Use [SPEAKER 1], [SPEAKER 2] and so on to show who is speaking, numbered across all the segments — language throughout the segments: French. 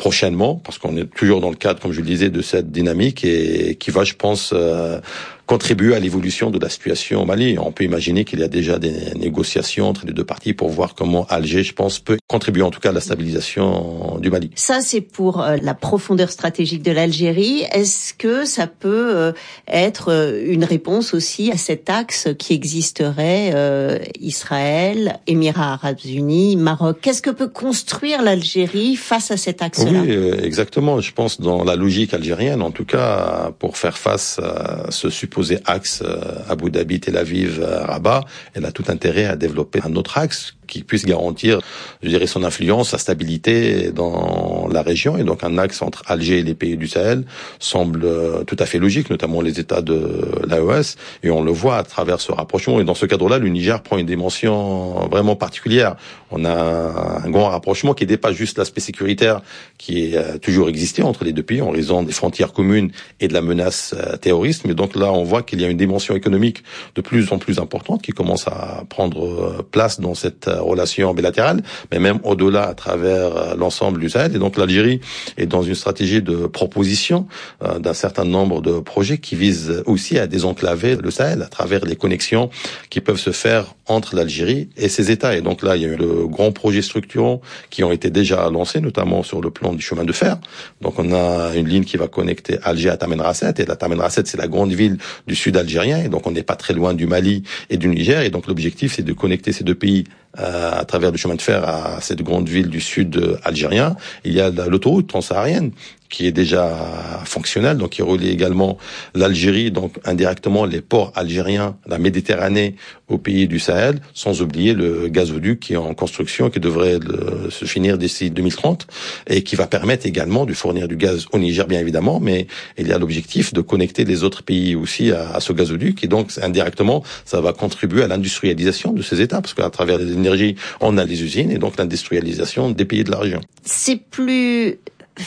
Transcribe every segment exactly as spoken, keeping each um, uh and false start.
[SPEAKER 1] prochainement, parce qu'on est toujours dans le cadre, comme je le disais, de cette dynamique et qui va, je pense, euh, contribuer à l'évolution de la situation au Mali. On peut imaginer qu'il y a déjà des négociations entre les deux parties pour voir comment Alger, je pense, peut contribuer en tout cas à la stabilisation du Mali.
[SPEAKER 2] Ça, c'est pour euh, la profondeur stratégique de l'Algérie. Est-ce que ça peut euh, être euh, une réponse aussi à cet axe qui existerait euh, Israël, Émirats Arabes Unis, Maroc? Qu'est-ce que peut construire l'Algérie face à cet axe-là?
[SPEAKER 1] Oui, euh, exactement. Je pense dans la logique algérienne, en tout cas, pour faire face à ce supposé axe euh, Abu Dhabi, Tel Aviv, euh, Rabat, elle a tout intérêt à développer un autre axe qui puisse garantir, je dirais, son influence, sa stabilité dans la région. Et donc un axe entre Alger et les pays du Sahel semble tout à fait logique, notamment les États de l'A E S. Et on le voit à travers ce rapprochement. Et dans ce cadre-là, le Niger prend une dimension vraiment particulière. On a un grand rapprochement qui dépasse juste l'aspect sécuritaire qui a toujours existé entre les deux pays en raison des frontières communes et de la menace terroriste. Mais donc là, on voit qu'il y a une dimension économique de plus en plus importante qui commence à prendre place dans cette relation bilatérale, mais même au-delà à travers l'ensemble du Sahel. Et donc l'Algérie est dans une stratégie de proposition euh, d'un certain nombre de projets qui visent aussi à désenclaver le Sahel à travers les connexions qui peuvent se faire entre l'Algérie et ses États. Et donc là, il y a eu de grands projets structurants qui ont été déjà lancés, notamment sur le plan du chemin de fer. Donc on a une ligne qui va connecter Alger à Tamanrasset. Et la Tamanrasset, c'est la grande ville du sud algérien. Et donc on n'est pas très loin du Mali et du Niger. Et donc l'objectif, c'est de connecter ces deux pays Euh, à travers le chemin de fer à cette grande ville du sud algérien. Il y a l'autoroute transsaharienne qui est déjà fonctionnelle, donc qui relie également l'Algérie, donc indirectement les ports algériens, la Méditerranée aux pays du Sahel, sans oublier le gazoduc qui est en construction, qui devrait le, se finir d'ici deux mille trente et qui va permettre également de fournir du gaz au Niger, bien évidemment, mais il y a l'objectif de connecter les autres pays aussi à, à ce gazoduc et donc indirectement, ça va contribuer à l'industrialisation de ces États, parce qu'à travers les énergies, on a les usines et donc l'industrialisation des pays de la région.
[SPEAKER 2] C'est plus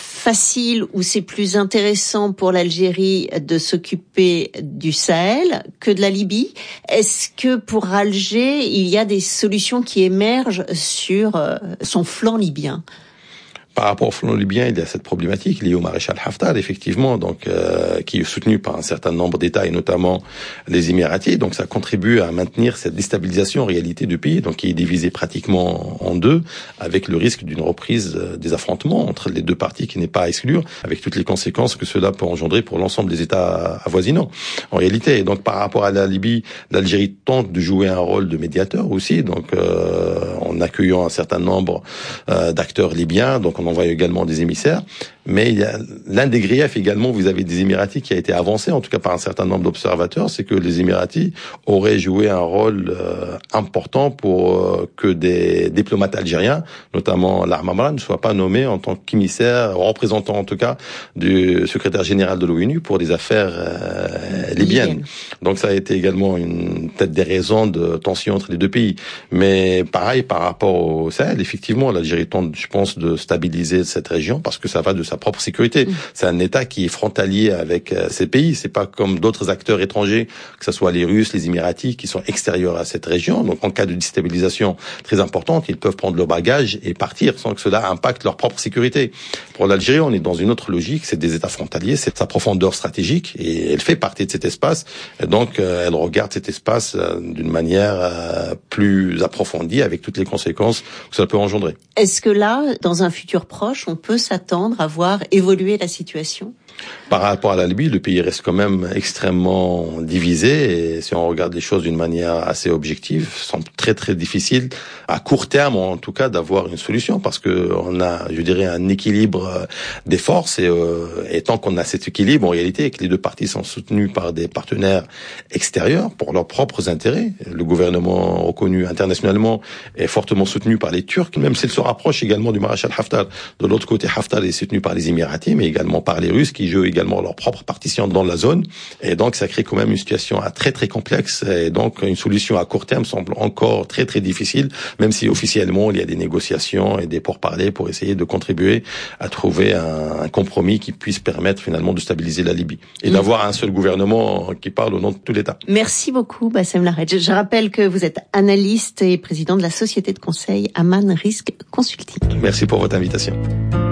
[SPEAKER 2] facile ou c'est plus intéressant pour l'Algérie de s'occuper du Sahel que de la Libye? Est-ce que pour Alger, il y a des solutions qui émergent sur son flanc libyen?
[SPEAKER 1] Par rapport au flanc libyen, il y a cette problématique liée au maréchal Haftar, effectivement, donc euh, qui est soutenu par un certain nombre d'États et notamment les Émiratis. Donc ça contribue à maintenir cette déstabilisation en réalité du pays, donc qui est divisé pratiquement en deux, avec le risque d'une reprise des affrontements entre les deux parties qui n'est pas à exclure, avec toutes les conséquences que cela peut engendrer pour l'ensemble des États avoisinants. En réalité, et donc par rapport à la Libye, l'Algérie tente de jouer un rôle de médiateur aussi, donc euh, en accueillant un certain nombre euh, d'acteurs libyens, donc on envoie également des émissaires, mais il y a l'un des griefs également, vous avez des Émiratis qui a été avancé, en tout cas par un certain nombre d'observateurs, c'est que les Émiratis auraient joué un rôle euh, important pour euh, que des diplomates algériens, notamment l'Armamra, ne soient pas nommés en tant qu'émissaires, représentant en tout cas du secrétaire général de l'ONU pour les affaires euh, libyennes. Donc ça a été également une peut-être des raisons de tension entre les deux pays. Mais pareil par rapport au Sahel, effectivement, l'Algérie tente, je pense, de stabiliser cette région parce que ça va de sa propre sécurité. Mmh. C'est un État qui est frontalier avec euh, ces pays. C'est pas comme d'autres acteurs étrangers, que ce soit les Russes, les Émiratis, qui sont extérieurs à cette région. Donc, en cas de déstabilisation très importante, ils peuvent prendre leur bagage et partir sans que cela impacte leur propre sécurité. Pour l'Algérie, on est dans une autre logique. C'est des États frontaliers, c'est sa profondeur stratégique et elle fait partie de cet espace. Et donc, euh, elle regarde cet espace euh, d'une manière euh, plus approfondie avec toutes les conséquences que ça peut engendrer.
[SPEAKER 2] Est-ce que là, dans un futur proche, on peut s'attendre à voir évoluer la situation?
[SPEAKER 1] Par rapport à la Libye, le pays reste quand même extrêmement divisé et si on regarde les choses d'une manière assez objective, c'est très très difficile à court terme en tout cas d'avoir une solution parce que on a, je dirais, un équilibre des forces et, euh, et tant qu'on a cet équilibre en réalité et que les deux parties sont soutenues par des partenaires extérieurs pour leurs propres intérêts, le gouvernement reconnu internationalement est fortement soutenu par les Turcs, même s'il se rapproche également du maréchal Haftar. De l'autre côté, Haftar est soutenu par les Émiratis mais également par les Russes qui jouent également leur propre partition dans la zone. Et donc, ça crée quand même une situation très, très complexe. Et donc, une solution à court terme semble encore très, très difficile, même si officiellement, il y a des négociations et des pourparlers pour essayer de contribuer à trouver un, un compromis qui puisse permettre finalement de stabiliser la Libye et mmh. d'avoir un seul gouvernement qui parle au nom de tout l'État.
[SPEAKER 2] Merci beaucoup, Bassem Larredj. Je rappelle que vous êtes analyste et président de la société de conseil Aman Risk Consulting.
[SPEAKER 1] Merci pour votre invitation.